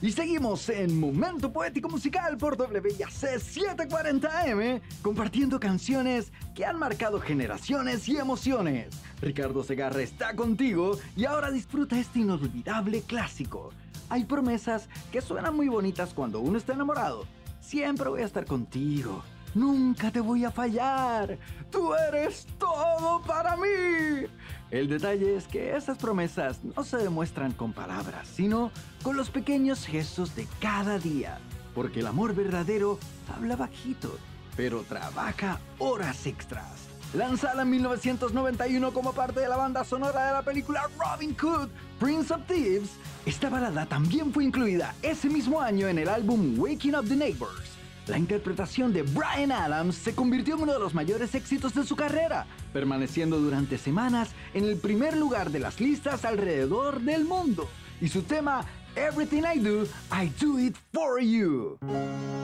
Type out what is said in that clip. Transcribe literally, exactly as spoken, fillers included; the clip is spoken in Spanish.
Y seguimos en Momento Poético Musical por W I A C setecientos cuarenta M, compartiendo canciones que han marcado generaciones y emociones. Ricardo Segarra está contigo y ahora disfruta este inolvidable clásico. Hay promesas que suenan muy bonitas cuando uno está enamorado. Siempre voy a estar contigo. Nunca te voy a fallar. Tú eres todo para mí. El detalle es que esas promesas no se demuestran con palabras, sino con los pequeños gestos de cada día. Porque el amor verdadero habla bajito, pero trabaja horas extras. Lanzada en mil novecientos noventa y uno como parte de la banda sonora de la película Robin Hood, Prince of Thieves, esta balada también fue incluida ese mismo año en el álbum Waking Up the Neighbors. La interpretación de Bryan Adams se convirtió en uno de los mayores éxitos de su carrera, permaneciendo durante semanas en el primer lugar de las listas alrededor del mundo. Y su tema Everything I Do, I Do It For You.